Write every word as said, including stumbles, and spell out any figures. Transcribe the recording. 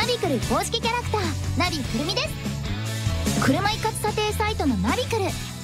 ナビクル公式キャラクターナビくるみです。車一括査定サイトのナビクル、